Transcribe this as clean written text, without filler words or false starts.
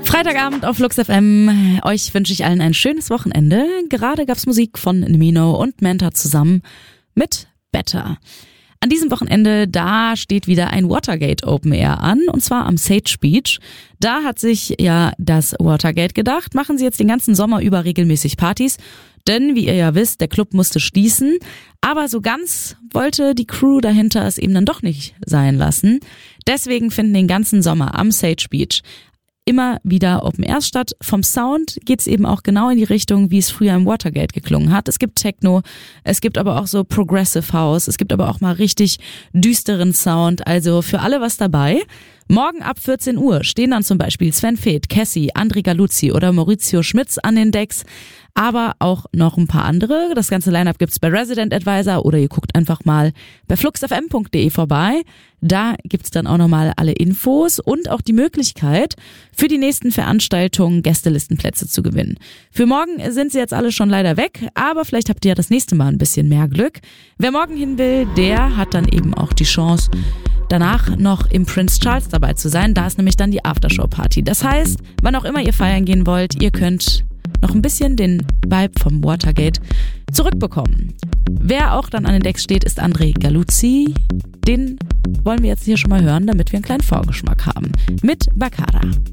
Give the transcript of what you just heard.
Freitagabend auf Flux FM. Euch wünsche ich allen ein schönes Wochenende. Gerade gab's Musik von Nino und Menta zusammen mit Better. An diesem Wochenende, da steht wieder ein Watergate Open Air an, und zwar am Sage Beach. Da hat sich ja das Watergate gedacht, machen sie jetzt den ganzen Sommer über regelmäßig Partys. Denn, wie ihr ja wisst, der Club musste schließen. Aber so ganz wollte die Crew dahinter es eben dann doch nicht sein lassen. Deswegen finden den ganzen Sommer am Sage Beach immer wieder Open Airs statt. Vom Sound geht's eben auch genau in die Richtung, wie es früher im Watergate geklungen hat. Es gibt Techno, es gibt aber auch so Progressive House, es gibt aber auch mal richtig düsteren Sound. Also für alle was dabei. Morgen ab 14 Uhr stehen dann zum Beispiel Sven Feth, Cassie, André Galuzzi oder Maurizio Schmitz an den Decks. Aber auch noch ein paar andere. Das ganze Line-Up gibt's bei Resident Advisor oder ihr guckt einfach mal bei fluxfm.de vorbei. Da gibt's dann auch nochmal alle Infos und auch die Möglichkeit, für die nächsten Veranstaltungen Gästelistenplätze zu gewinnen. Für morgen sind sie jetzt alle schon leider weg, aber vielleicht habt ihr ja das nächste Mal ein bisschen mehr Glück. Wer morgen hin will, der hat dann eben auch die Chance, danach noch im Prince Charles dabei zu sein. Da ist nämlich dann die Aftershow-Party. Das heißt, wann auch immer ihr feiern gehen wollt, ihr könnt noch ein bisschen den Vibe vom Watergate zurückbekommen. Wer auch dann an den Decks steht, ist André Galuzzi. Den wollen wir jetzt hier schon mal hören, damit wir einen kleinen Vorgeschmack haben. Mit Baccara.